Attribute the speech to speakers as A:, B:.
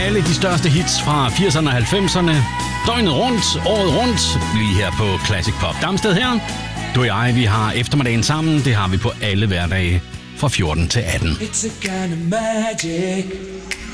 A: alle de største hits fra 80'erne og 90'erne. Døgnet rundt, året rundt, lige her på Classic Pop. Damsted her. Du og jeg, vi har eftermiddagen sammen. Det har vi på alle hverdage fra 14 til 18.
B: It's a kind of magic.